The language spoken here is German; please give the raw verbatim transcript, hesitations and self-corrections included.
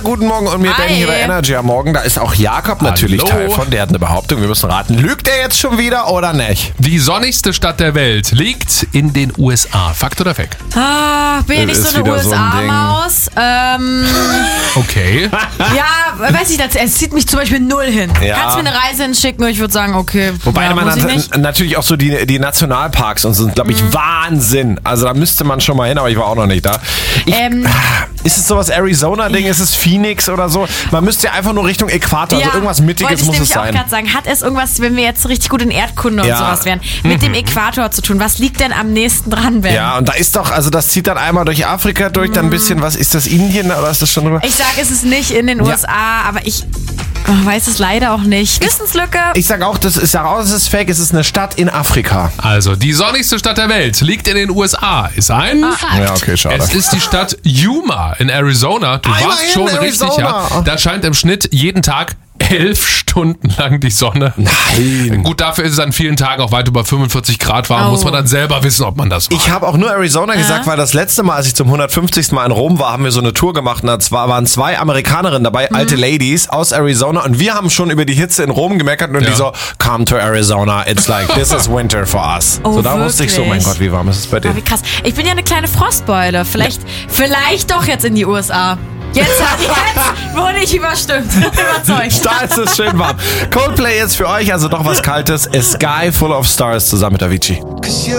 guten Morgen und mir Hi. Ben hier bei Energy am Morgen. Da ist auch Jakob natürlich Hallo. Teil von. Der hat eine Behauptung, wir müssen raten. Lügt er jetzt schon wieder oder nicht? Die sonnigste Stadt der Welt liegt in den U S A. Fakt oder Fake? Ah, bin ja Das nicht ist so eine wieder so ein Ding. U S A-Maus. Ähm, Okay. ja, weiß ich, das, es zieht mich zum Beispiel null hin. Ja. Kannst mir eine Reise hinschicken und ich würde sagen, okay, Wobei ja, man muss ich dann nicht. natürlich auch so die, die Nationalparks und so sind, glaube ich, Mhm. Wahnsinn. Also da müsste man schon mal hin, aber ich war auch noch nicht da. Ich, Ähm, ist es sowas Arizona-Ding? Ist es Phoenix oder so? Man müsste ja einfach nur Richtung Äquator, also irgendwas wollte Mittiges ich muss es nämlich auch sein. gerade sagen. Hat es irgendwas, wenn wir jetzt richtig gut in Erdkunde und Ja. sowas wären, mit dem Äquator zu tun? Was liegt denn am nächsten dran, Ben? Ja, und da ist doch, also das zieht dann einmal durch Afrika durch, dann ein bisschen, was ist das, Indien oder ist das schon drüber? Ich sage, es ist nicht in den U S A, aber ich oh, weiß es leider auch nicht. Wissenslücke. Ich sag auch, das ist ja raus, es ist fake, es ist eine Stadt in Afrika. Also, die sonnigste Stadt der Welt liegt in den U S A. Ist ein Fakt. Ja, okay, schade. Es ist die Stadt Yuma in Arizona. Du Ah, warst immerhin, schon Arizona. richtig, ja. Da scheint im Schnitt jeden Tag elf Stunden lang die Sonne. Nein. Gut, dafür ist es an vielen Tagen auch weit über fünfundvierzig Grad warm. Oh. Muss man dann selber wissen, ob man das macht. Ich habe auch nur Arizona gesagt, weil das letzte Mal, als ich zum hundertfünfzigsten Mal in Rom war, haben wir so eine Tour gemacht und da zwar waren zwei Amerikanerinnen dabei, alte Ladies aus Arizona und wir haben schon über die Hitze in Rom gemeckert und Ja. die so, come to Arizona, it's like, this is winter for us. Oh, so da wusste ich so, mein wirklich? Gott, wie warm ist es bei dir? Oh, wie krass. Ich bin ja eine kleine Frostbeule. Vielleicht, vielleicht doch jetzt in die U S A. Jetzt, jetzt wurde ich überstimmt. Überzeugt. Da ist es schön warm. Coldplay jetzt für euch, also doch was Kaltes. A Sky Full of Stars zusammen mit Avicii.